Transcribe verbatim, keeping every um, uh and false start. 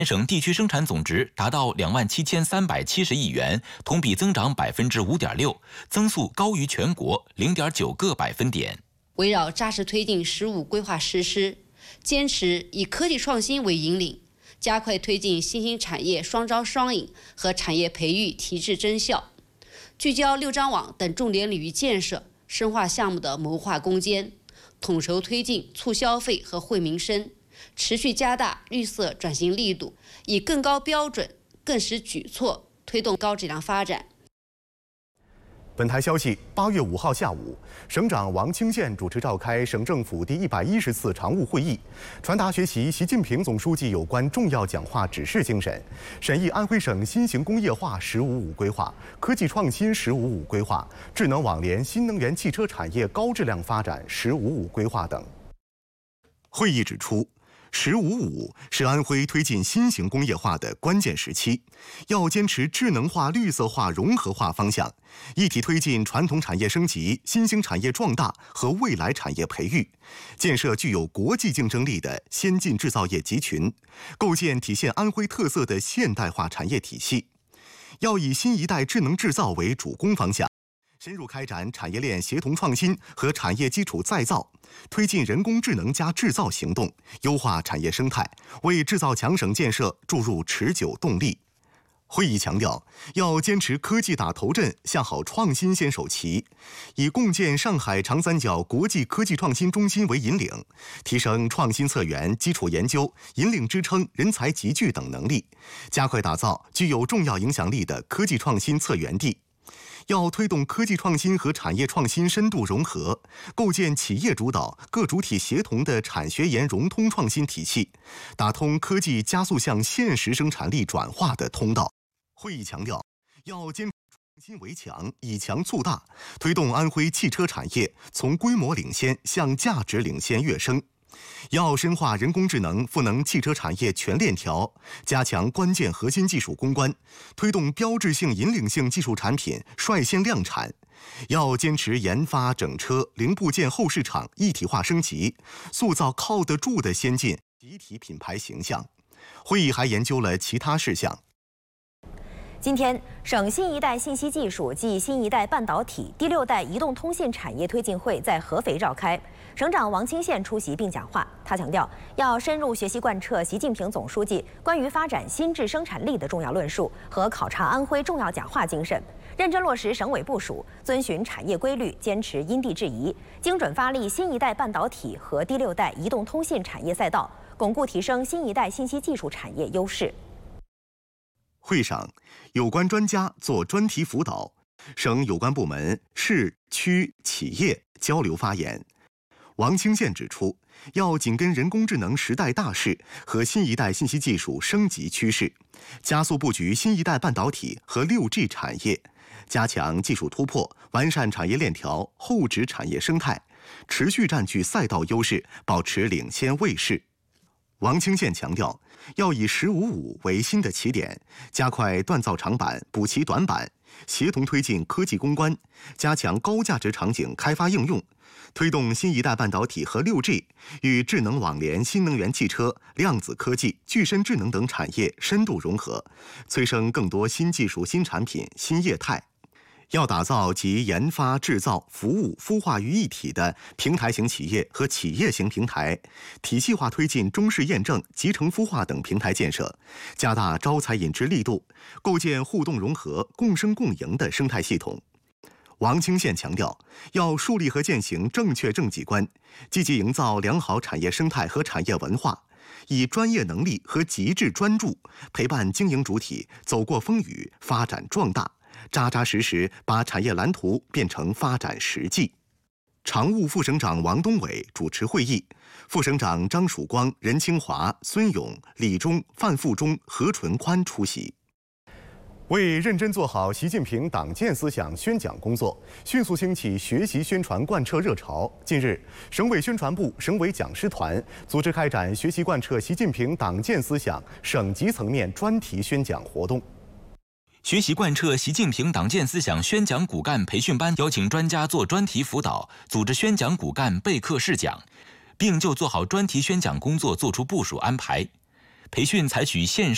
省地区生产总值达到两万七千三百七十亿元，同比增长百分之五点六，增速高于全国零点九个百分点。 围绕扎实推进“十五”规划实施，坚持以科技创新为引领，加快推进新兴产业双招双引和产业培育提质增效，聚焦六张网等重点领域建设，深化项目的谋划攻坚，统筹推进促消费和惠民生。持续加大绿色转型力度，以更高标准、更实举措推动高质量发展。 本台消息，八月五号下午，省长王清县主持召开省政府第一百一十次常务会议，传达学习习近平总书记有关重要讲话指示精神，审议安徽省新型工业化“十五五”规划、科技创新“十五五”规划、智能网联新能源汽车产业高质量发展“十五五”规划等。会议指出，十五五是安徽推进新型工业化的关键时期，要坚持智能化、绿色化、融合化方向，一体推进传统产业升级、新兴产业壮大和未来产业培育，建设具有国际竞争力的先进制造业集群，构建体现安徽特色的现代化产业体系。要以新一代智能制造为主攻方向，深入开展产业链协同创新和产业基础再造，推进人工智能加制造行动，优化产业生态，为制造强省建设注入持久动力。会议强调，要坚持科技打头阵，下好创新先手棋，以共建上海长三角国际科技创新中心为引领，提升创新策源、基础研究、引领支撑、人才集聚等能力，加快打造具有重要影响力的科技创新策源地。要推动科技创新和产业创新深度融合，构建企业主导、各主体协同的产学研融通创新体系，打通科技加速向现实生产力转化的通道。会议强调，要坚持创新为强，以强促大，推动安徽汽车产业从规模领先向价值领先跃升。要深化人工智能赋能汽车产业全链条，加强关键核心技术攻关，推动标志性引领性技术产品率先量产。要坚持研发、整车、零部件后市场一体化升级，塑造靠得住的先进集体品牌形象。会议还研究了其他事项。 今天，省新一代信息技术暨新一代半导体第六代移动通信产业推进会在合肥召开，省长王清县出席并讲话。他强调，要深入学习贯彻习近平总书记关于发展新质生产力的重要论述和考察安徽重要讲话精神，认真落实省委部署，遵循产业规律，坚持因地制宜，精准发力新一代半导体和第六代移动通信产业赛道，巩固提升新一代信息技术产业优势。 会上，有关专家做专题辅导，省有关部门、市区企业交流发言。王清县指出，要紧跟人工智能时代大势和新一代信息技术升级趋势，加速布局新一代半导体和 六 G 产业，加强技术突破，完善产业链条、后置产业生态，持续占据赛道优势，保持领先位势。王清县强调，要以“十五五”为新的起点，加快锻造长板、补齐短板，协同推进科技攻关，加强高价值场景开发应用，推动新一代半导体和 六 G 与智能网联、新能源汽车、量子科技、具身智能等产业深度融合，催生更多新技术、新产品、新业态。要打造集研发、制造、服务孵化于一体的平台型企业和企业型平台，体系化推进中试验证、集成孵化等平台建设，加大招才引智力度，构建互动融合、共生共赢的生态系统。王清县强调，要树立和践行正确政绩观，积极营造良好产业生态和产业文化，以专业能力和极致专注陪伴经营主体走过风雨，发展壮大，扎扎实实把产业蓝图变成发展实际。常务副省长王东伟主持会议，副省长张曙光、任清华、孙勇、李忠、范富忠、何纯宽出席。为认真做好习近平党建思想宣讲工作，迅速兴起学习宣传贯彻热潮，近日，省委宣传部、省委讲师团组织开展学习贯彻习近平党建思想省级层面专题宣讲活动。 学习贯彻习近平党建思想宣讲骨干培训班邀请专家做专题辅导，组织宣讲骨干备课试讲，并就做好专题宣讲工作作出部署安排。培训采取线上